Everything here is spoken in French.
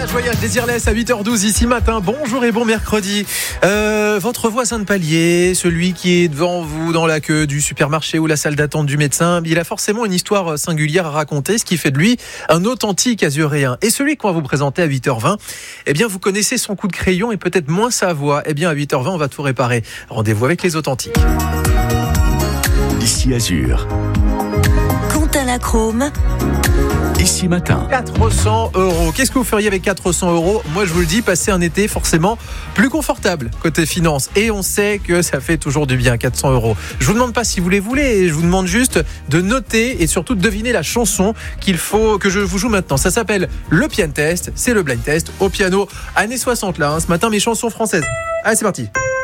Voyage Désirless à 8h12 ici matin. Bonjour et bon mercredi. Votre voisin de palier, celui qui est devant vous dans la queue du supermarché ou la salle d'attente du médecin, il a forcément une histoire singulière à raconter, ce qui fait de lui un authentique azuréen. Et celui qu'on va vous présenter à 8h20, eh bien vous connaissez son coup de crayon et peut-être moins sa voix. Eh bien à 8h20 on va tout réparer. Rendez-vous avec les authentiques. Ici Azur. Quentin Lachrome. Ici matin. 400 €. Qu'est-ce que vous feriez avec 400 €? Moi, je vous le dis, passer un été forcément plus confortable côté finance. Et on sait que ça fait toujours du bien, 400 €. Je vous demande pas si vous les voulez, je vous demande juste de noter et surtout de deviner la chanson que je vous joue maintenant. Ça s'appelle le Piano Test. C'est le blind test au piano. Années 60 là, ce matin, mes chansons françaises. Allez, c'est parti.